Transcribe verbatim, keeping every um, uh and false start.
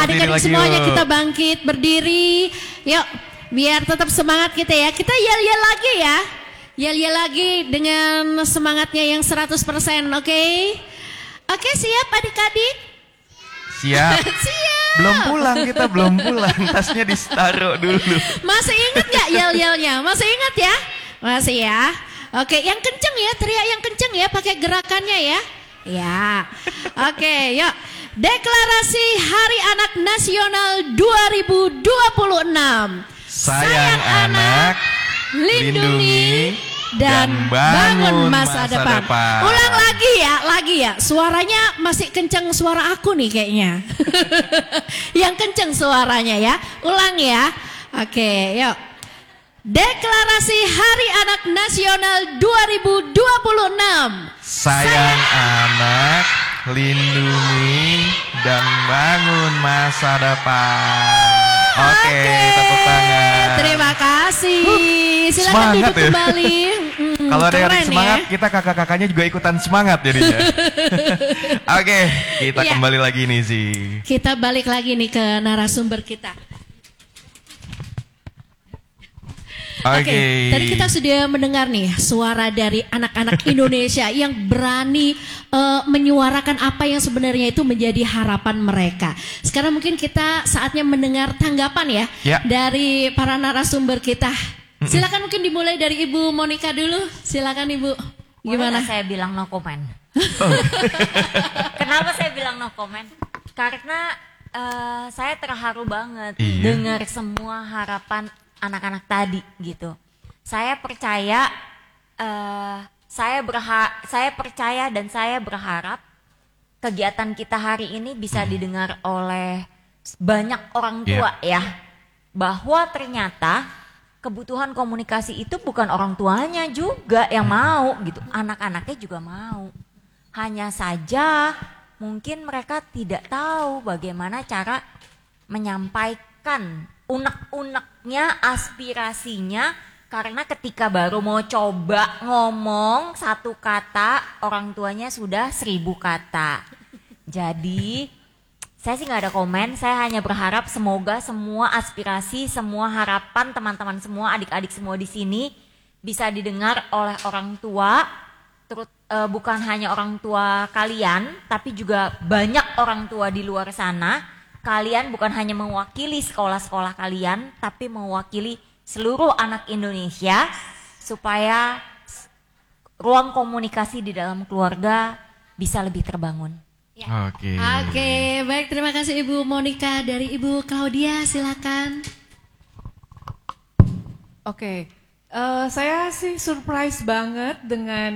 adik-adik semuanya yuk. Kita bangkit, berdiri. Yuk, biar tetap semangat kita ya. Kita yel-yel lagi ya. Yel-yel lagi dengan semangatnya yang seratus persen, oke? Okay? Oke, okay, siap adik-adik? Siap. Siap. Belum pulang, kita belum pulang. Tasnya ditaruh dulu. Masih ingat gak yel-yelnya? Masih ingat ya? Masih ya? Oke, okay, yang kenceng ya, teriak yang kenceng ya, pakai gerakannya ya. Ya, oke, okay, yuk. Deklarasi Hari Anak Nasional dua ribu dua puluh enam. Sayang, Sayang anak, lindungi dan bangun masa, masa depan. depan. Ulang lagi ya, lagi ya. Suaranya masih kenceng suara aku nih kayaknya. Yang kenceng suaranya ya. Ulang ya. Oke, yuk. Deklarasi Hari Anak Nasional dua ribu dua puluh enam. Sayang, Sayang anak, lindungi dan bangun masa depan. Oke, okay, tepuk tangan. Terima kasih. Silakan semangat duduk ya? Kembali. Hmm, kalau ada yang semangat, ya? Kita kakak-kakaknya juga ikutan semangat jadinya. Oke, okay, kita ya. Kembali lagi nih sih. Kita balik lagi nih ke narasumber kita. Oke, okay. okay, tadi kita sudah mendengar nih suara dari anak-anak Indonesia yang berani uh, menyuarakan apa yang sebenarnya itu menjadi harapan mereka. Sekarang mungkin kita saatnya mendengar tanggapan ya, ya. Dari para narasumber kita. Silakan mungkin dimulai dari Ibu Monica dulu. Silakan Ibu. Gimana? Boleh saya bilang no comment? Kenapa saya bilang no comment? Karena uh, saya terharu banget iya. dengar semua harapan anak-anak tadi gitu. Saya percaya, uh, saya berha saya percaya dan saya berharap kegiatan kita hari ini bisa didengar oleh banyak orang tua yeah. ya. Bahwa ternyata kebutuhan komunikasi itu bukan orang tuanya juga yang mau gitu, anak-anaknya juga mau. Hanya saja mungkin mereka tidak tahu bagaimana cara menyampaikan unek-uneknya, aspirasinya, karena ketika baru mau coba ngomong satu kata, orang tuanya sudah seribu kata. Jadi saya sih nggak ada komen, saya hanya berharap semoga semua aspirasi, semua harapan teman-teman semua, adik-adik semua di sini bisa didengar oleh orang tua, terus uh, bukan hanya orang tua kalian, tapi juga banyak orang tua di luar sana. Kalian bukan hanya mewakili sekolah-sekolah kalian, tapi mewakili seluruh anak Indonesia supaya ruang komunikasi di dalam keluarga bisa lebih terbangun. Ya. Oke. Oke, baik, terima kasih Ibu Monica. Dari Ibu Claudia, silakan. Oke, uh, saya sih surprise banget dengan